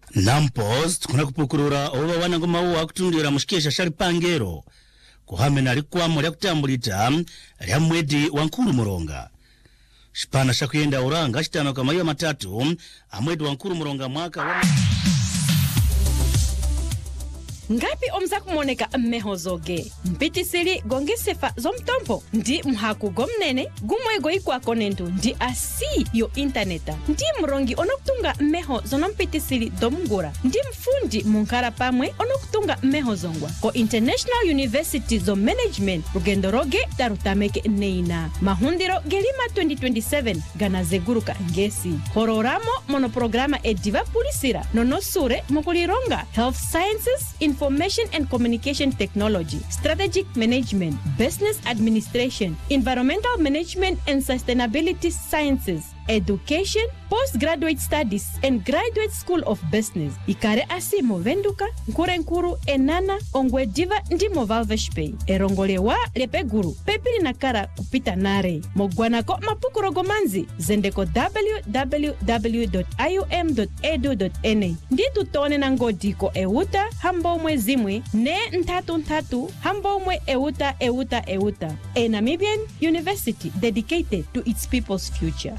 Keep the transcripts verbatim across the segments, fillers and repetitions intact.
Nampost kuna kupukurura oba wana ngoma uwa kutundira mushikesha shali pangero kuhamena alikwamo lya kutambulita lya mwedi wa Nkuru Muronga. Shipana shakuyenda uranga shitano kama hiyo matatu amwedi wa Nkuru Muronga mwaka wa ngapi omza kumoneka mmehozoge mpiti sili gonge sefa zomtompo ndi mhaku gomnene gumwego ikwa konentu ndi asi yo interneta ndi mrongi onokutunga mmeho zonompiti sili domgura ndi mfundi munkara pamwe onokutunga mmeho zongwa ko International University zo Management rugendoroge tarutameke neina mahundiro gelima twenty twenty-seven gana zeguruka ngesi hororamo monoprograma ediva pulisira nonosure mukulironga Health Sciences, Information and Communication Technology, Strategic Management, Business Administration, Environmental Management and Sustainability Sciences, Education, Postgraduate Studies, and Graduate School of Business. Ikare asimo venduka, nkurenkuru enana, ongwe diva ndimo valveshpei. Erongolewa lepeguru, pepili nakara kupita nare. Mogwanako mapukurogomanzi, zendeko w w w dot i u m dot e d u dot n a. Nditu tone nangodiko euta, hambo mwe zimwe, ne ntatu ntatu, hambo mwe euta euta euta. A Namibian University dedicated to its people's future.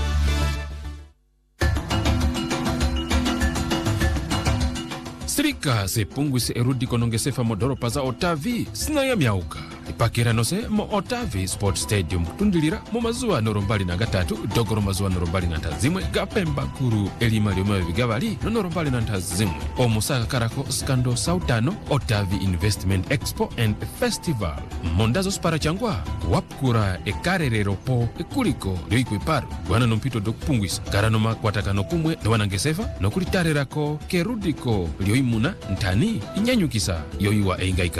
Sirika se pungwise erudi konongesefa modoropa za Otavi sina ya miauka. Ipakira nose mo Otavi Sport Stadium kutundilira mo mazuwa norombali na gatatu dogoro mazuwa norombali na ntazimwe gapemba kuru elima lioma vigavali no norombali na ntazimwe omusaka karako skando sautano Otavi Investment Expo and Festival mondazo spara changwa wapkura ekarerero po ekuliko lioiku iparu wana nompito dokupungwisa karanoma kwatakano kumwe na wanangesefa no kulitarerako kerudiko lioimuna ntani inyanyukisa yoiwa engaika